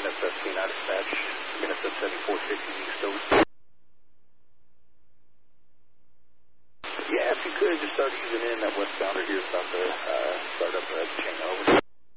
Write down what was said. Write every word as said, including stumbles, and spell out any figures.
N S S Canine Dispatch, N S S seventy-four fifty East Coast. Yeah, if you could, just start easing in. That westbounder here is about to uh, start up the chain over.